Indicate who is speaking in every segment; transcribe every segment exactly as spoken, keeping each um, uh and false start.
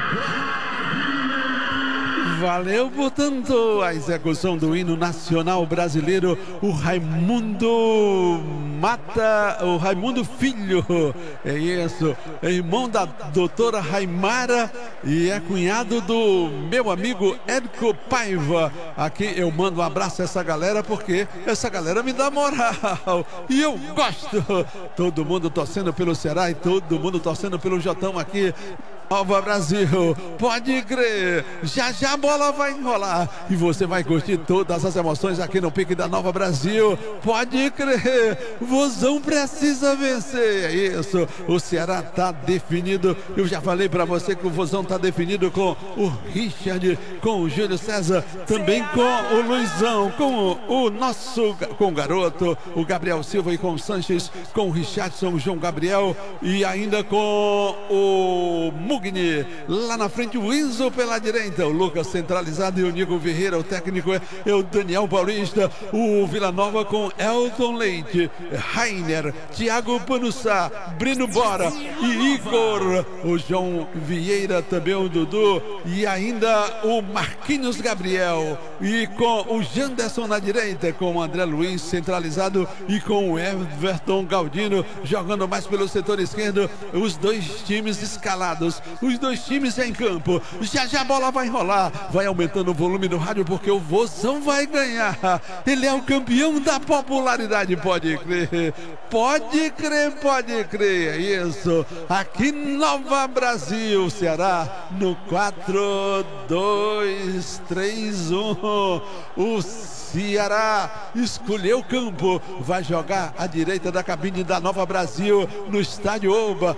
Speaker 1: Valeu, portanto, a execução do hino nacional brasileiro, o Raimundo Mata, o Raimundo Filho, é isso, é irmão da doutora Raimara e é cunhado do meu amigo Érico Paiva. Aqui eu mando um abraço a essa galera, porque essa galera me dá moral e eu gosto. Todo mundo torcendo pelo Ceará e todo mundo torcendo pelo Jotão aqui. Nova Brasil, pode crer, já já a bola vai enrolar e você vai curtir todas as emoções aqui no pique da Nova Brasil, pode crer, Vozão precisa vencer, é isso, o Ceará tá definido, eu já falei pra você que o Vozão tá definido com o Richard, com o Júlio César, também com o Luizão, com o nosso, com o garoto, o Gabriel Silva e com o Sanches, com o Richardson, o João Gabriel e ainda com o Mugni. Lá na frente o Enzo pela direita, o Lucas centralizado e o Nico Ferreira, o técnico é, é o Daniel Paulista, o Vila Nova com Elton Leite, Rainer, Thiago Panussá, Brino Bora e Igor, o João Vieira, também o Dudu e ainda o Marquinhos Gabriel e com o Janderson na direita, com o André Luiz centralizado e com o Everton Galdino jogando mais pelo setor esquerdo, os dois times escalados. Os dois times em campo, já já a bola vai rolar, vai aumentando o volume do rádio porque o Vozão vai ganhar, ele é o campeão da popularidade, pode crer, pode crer, pode crer, é isso, aqui Nova Brasil, Ceará, no quatro, dois, três, um, o Ceará escolheu o campo, vai jogar à direita da cabine da Nova Brasil, no estádio Oba,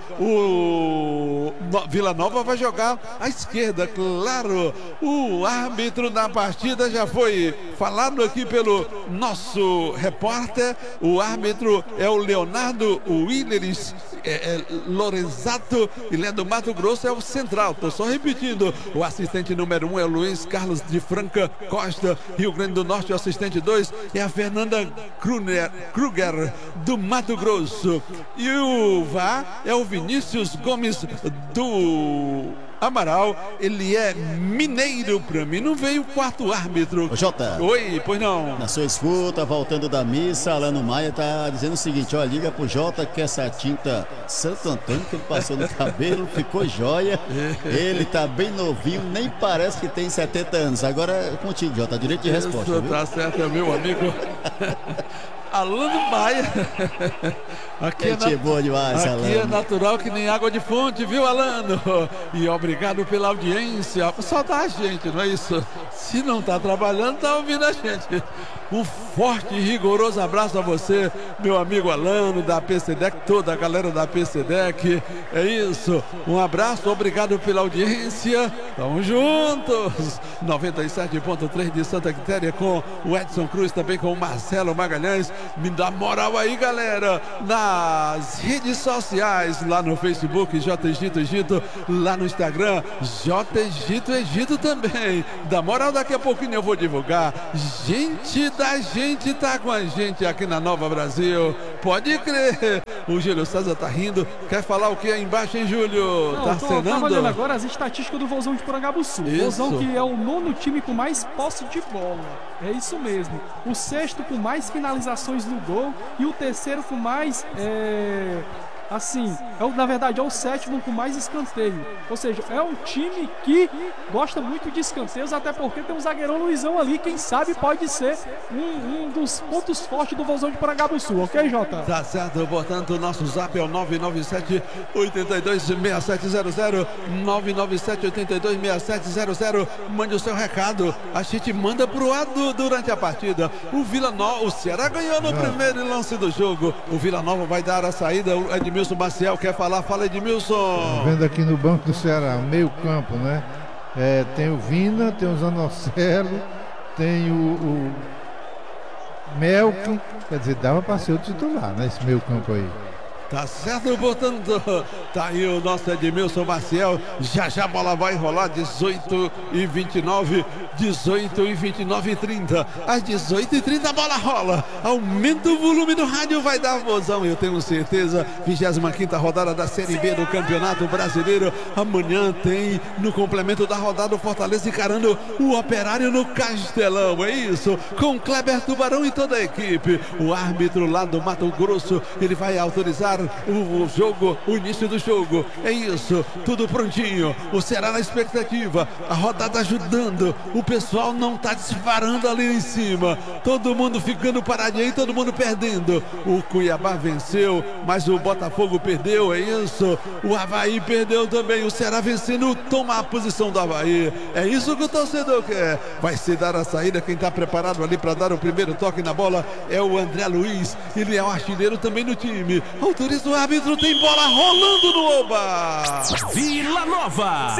Speaker 1: o Vila Nova vai jogar à esquerda, claro, o árbitro da partida já foi falado aqui pelo nosso repórter, o árbitro é o Leonardo Willeres é, é, Lorenzato, ele é do Mato Grosso, é o central, estou só repetindo, o assistente número um é o Luiz Carlos de Franca Costa, Rio Grande do Norte, o assistente dois é a Fernanda Kruger, Kruger do Mato Grosso e o V A R é o Vinícius Gomes do Amaral, ele é mineiro pra mim, não veio o quarto árbitro.
Speaker 2: Ô, Jota.
Speaker 1: Oi, pois não.
Speaker 2: Na sua escuta, voltando da missa, Alano Maia tá dizendo o seguinte, ó, liga pro Jota que essa tinta Santo Antônio que ele passou no cabelo, ficou joia, ele tá bem novinho, nem parece que tem setenta anos, agora é contigo, Jota, direito de resposta.
Speaker 1: Isso, tá certo, é meu amigo. Alano Maia. Aqui, é, nat...
Speaker 2: boa demais,
Speaker 1: aqui
Speaker 2: Alano.
Speaker 1: é natural que nem água de fonte, viu, Alano? E obrigado pela audiência. Só dá a gente, não é isso? Se não tá trabalhando, tá ouvindo a gente. Um forte e rigoroso abraço a você, meu amigo Alano, da P C D E C, toda a galera da P C D E C. É isso. Um abraço, obrigado pela audiência. Tamo juntos. noventa e sete ponto três de Santa Quitéria com o Edson Cruz, também com o Marcelo Magalhães. Me dá moral aí, galera, nas redes sociais, lá no Facebook, J Egito Egito, lá no Instagram, J Egito Egito também. Dá moral, daqui a pouquinho eu vou divulgar. Gente da gente tá com a gente aqui na Nova Brasil, pode crer. O Júlio César tá rindo, quer falar o que aí embaixo, hein, Júlio?
Speaker 3: Não,
Speaker 1: tá
Speaker 3: tô,
Speaker 1: cenando?
Speaker 3: tava olhando agora as estatísticas do Vozão de Porangabuçu.
Speaker 1: Isso.
Speaker 3: Vozão que é o nono time com mais posse de bola. É isso mesmo. O sexto com mais finalizações no gol e o terceiro com mais... É... Assim, é, na verdade é o sétimo com mais escanteio. Ou seja, é um time que gosta muito de escanteios, até porque tem um zagueirão Luizão ali, quem sabe pode ser um, um dos pontos fortes do Vozão de Porangabuçu, ok, Jota?
Speaker 1: Tá certo, portanto, o nosso zap é o nove nove sete, oito dois, seis sete zero zero, nove nove sete, oito dois, seis sete zero zero. Mande o seu recado, a gente manda pro ar do, durante a partida. O Vila Nova, o Ceará ganhou no primeiro lance do jogo. O Vila Nova vai dar a saída, o Edmilson Maciel quer falar, fala, Edmilson.
Speaker 4: Vendo aqui no banco do Ceará, meio campo, né? É, tem o Vina, tem o Zanocelo, tem o, o Melk, quer dizer, dava para ser o titular, né? Esse meio campo aí.
Speaker 1: Tá certo, portanto, tá aí o nosso Edmilson Maciel. Já já a bola vai rolar, dezoito e vinte e nove, dezoito e vinte e nove e trinta. Às dezoito e trinta a bola rola. Aumenta o volume do rádio, vai dar vozão, eu tenho certeza. vigésima quinta rodada da Série B do Campeonato Brasileiro. Amanhã tem, no complemento da rodada, o Fortaleza encarando o Operário no Castelão. É isso, com Kleber Tubarão e toda a equipe. O árbitro lá do Mato Grosso, ele vai autorizar o jogo, o início do jogo. É isso, tudo prontinho. O Ceará na expectativa, a rodada ajudando. O pessoal não tá disparando ali em cima. Todo mundo ficando paradinho, todo mundo perdendo. O Cuiabá venceu, mas o Botafogo perdeu, é isso. O Avaí perdeu também. O Ceará vencendo, toma a posição do Avaí. É isso que o torcedor quer. Vai se dar a saída. Quem tá preparado ali para dar o primeiro toque na bola é o André Luiz. Ele é o artilheiro também no time. Autoriza o árbitro, tem bola rolando no Oba.
Speaker 5: Vila Nova,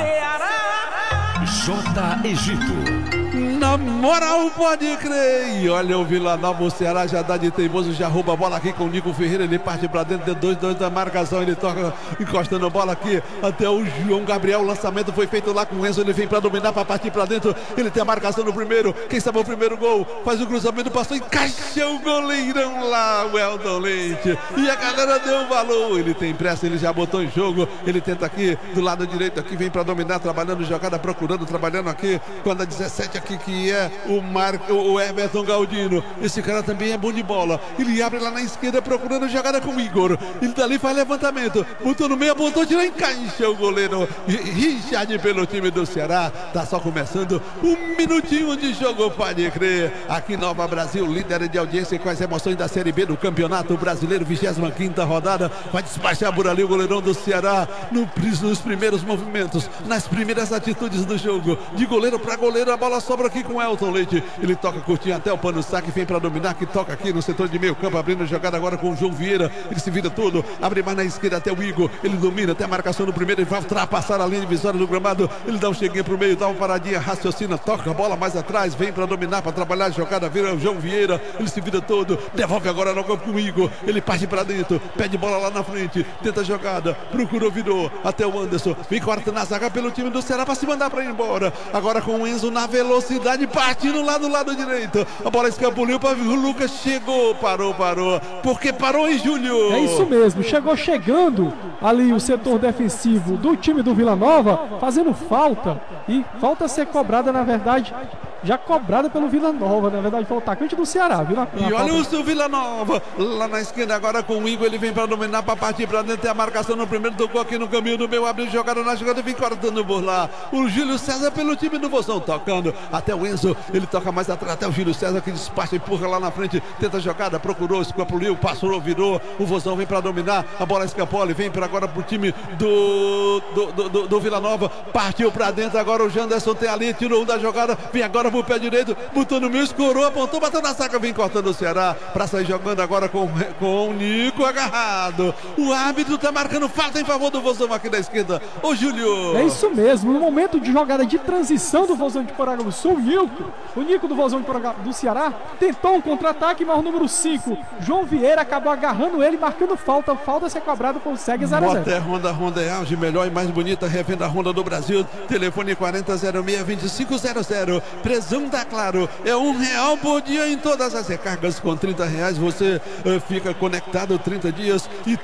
Speaker 5: Ceará, J. Egito.
Speaker 1: Na moral, pode crer. E olha o Vila Nova, o Ceará já dá de teimoso, já rouba a bola aqui com o Nico Ferreira. Ele parte pra dentro, de dois, dois da marcação. Ele toca, encostando a bola aqui até o João Gabriel. O lançamento foi feito lá com o Enzo. Ele vem pra dominar, pra partir pra dentro. Ele tem a marcação no primeiro. Quem sabe o primeiro gol? Faz o cruzamento, passou, encaixa o goleirão lá, o Elton Leite. E a galera deu um valor. Ele tem pressa, ele já botou em jogo. Ele tenta aqui do lado direito, aqui vem pra dominar, trabalhando jogada, procurando, trabalhando aqui. Quando a dezessete aqui, que é o, Mar... o Everton Galdino. Esse cara também é bom de bola. Ele abre lá na esquerda procurando jogada com o Igor. Ele dali faz levantamento. Botou no meio, apontou, tirou, encaixa o goleiro Richard pelo time do Ceará. Tá só começando um minutinho de jogo, pode crer. Aqui Nova Brasil, líder de audiência com as emoções da Série B do Campeonato Brasileiro, vigésima quinta rodada. Vai despachar por ali o goleirão do Ceará no, nos primeiros movimentos, nas primeiras atitudes do jogo. De goleiro para goleiro, a bola sobra aqui com o Elton Leite. Ele toca curtinho até o pano saque, vem para dominar, que toca aqui no setor de meio campo, abrindo jogada agora com o João Vieira. Ele se vira todo, abre mais na esquerda até o Igor. Ele domina até a marcação no primeiro, ele vai ultrapassar a linha divisória do gramado. Ele dá um cheguinho pro meio, dá uma paradinha, raciocina, toca a bola mais atrás, vem para dominar, para trabalhar a jogada, vira o João Vieira. Ele se vira todo, devolve agora no campo com o Igor. Ele parte para dentro, pede bola lá na frente, tenta a jogada, procurou, virou até o Anderson. Vem corta na zaga pelo time do Ceará para se mandar para ir embora. Agora com o Enzo na velocidade, partindo lá do lado direito. A bola escapuliu para o Lucas, chegou, parou, parou. Porque parou em Júlio.
Speaker 3: É isso mesmo, chegou chegando ali o setor defensivo do time do Vila Nova, fazendo falta. E falta a ser cobrada, na verdade, já cobrada pelo Vila Nova, na verdade foi o atacante do Ceará. Vila,
Speaker 1: e olha o seu Vila Nova, lá na esquerda agora com o Igor, ele vem para dominar, para partir para dentro, tem a marcação no primeiro, tocou aqui no caminho do meio, abriu jogada na jogada, vem cortando por lá. O Júlio César pelo time do Vozão, tocando até o Enzo, ele toca mais atrás, até o Júlio César que despacha, empurra lá na frente, tenta a jogada, procurou, escapuliu, passou, virou, o Vozão vem para dominar, a bola escapou, ele vem para agora pro time do, do, do, do, do Vila Nova, partiu para dentro, agora o Janderson tem ali, tirou um da jogada, vem agora pro pé direito, botou no meio, escorou, apontou, bateu na saca, vem cortando o Ceará para sair jogando agora com, com o Nico agarrado. O árbitro tá marcando falta em favor do Vozão aqui da esquerda. Ô Júlio!
Speaker 3: É isso mesmo, no momento de jogada de transição do Vozão de Poranga do Sul, o Nico, o Nico do Vozão de Poranga do Ceará tentou um contra-ataque, mas o número cinco, João Vieira, acabou agarrando ele, marcando falta. Falta a ser cobrada, consegue zero a zero.
Speaker 1: Moté Honda, Honda é auge, melhor e mais bonita revenda Honda do Brasil. Telefone quarenta zero seis, vinte e cinco zero zero. Presão da Claro, é um real por dia em todas as recargas. Com trinta reais você uh, fica conectado trinta dias e